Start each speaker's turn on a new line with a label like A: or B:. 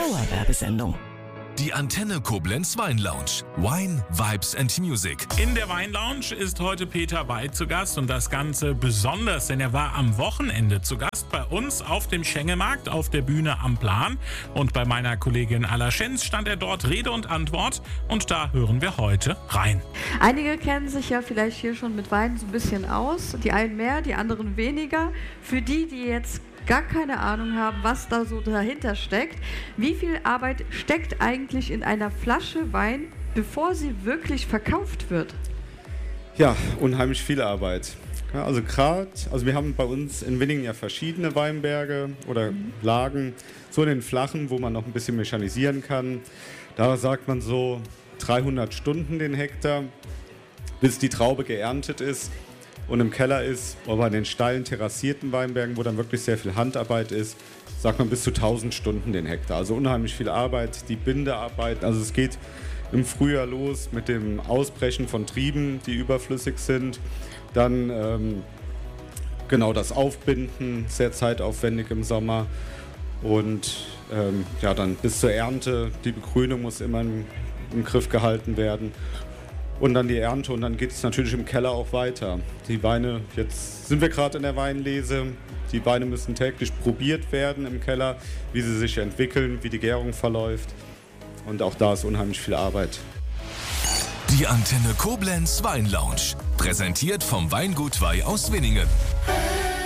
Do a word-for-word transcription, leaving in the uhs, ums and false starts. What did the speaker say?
A: Dauerwerbesendung.
B: Die Antenne Koblenz Weinlounge. Wine, Vibes and Music.
C: In der Weinlounge ist heute Peter Weid zu Gast und das Ganze besonders, denn er war am Wochenende zu Gast bei uns auf dem Schengelmarkt auf der Bühne am Plan. Und bei meiner Kollegin Alla Schenz stand er dort Rede und Antwort und da hören wir heute rein.
D: Einige kennen sich ja vielleicht hier schon mit Wein so ein bisschen aus, die einen mehr, die anderen weniger. Für die, die jetzt gar keine Ahnung haben, was da so dahinter steckt. Wie viel Arbeit steckt eigentlich in einer Flasche Wein, bevor sie wirklich verkauft wird?
E: Ja, unheimlich viel Arbeit. Ja, also gerade, also wir haben bei uns in Winningen ja verschiedene Weinberge oder mhm. Lagen, so in den flachen, wo man noch ein bisschen mechanisieren kann. Da sagt man so dreihundert Stunden den Hektar, bis die Traube geerntet ist. Und im Keller ist, aber in den steilen, terrassierten Weinbergen, wo dann wirklich sehr viel Handarbeit ist, sagt man bis zu tausend Stunden den Hektar. Also unheimlich viel Arbeit, die Bindearbeit. Also es geht im Frühjahr los mit dem Ausbrechen von Trieben, die überflüssig sind. Dann ähm, genau das Aufbinden, sehr zeitaufwendig im Sommer. Und ähm, ja, dann bis zur Ernte, die Begrünung muss immer im, im Griff gehalten werden. Und dann die Ernte und dann geht es natürlich im Keller auch weiter. Die Weine, jetzt sind wir gerade in der Weinlese, die Weine müssen täglich probiert werden im Keller, wie sie sich entwickeln, wie die Gärung verläuft. Und auch da ist unheimlich viel Arbeit.
B: Die Antenne Koblenz Weinlounge, präsentiert vom Weingut Weih aus Winningen.